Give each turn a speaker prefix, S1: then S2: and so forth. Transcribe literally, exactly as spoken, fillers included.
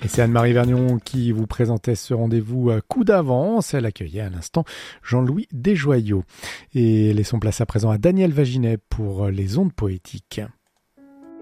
S1: c'est Anne-Marie Vergnon qui vous présentait ce rendez-vous à coup d'avance. Elle accueillait à l'instant Jean-Louis Desjoyaux. Et laissons place à présent à Daniel Vaginet pour les ondes poétiques.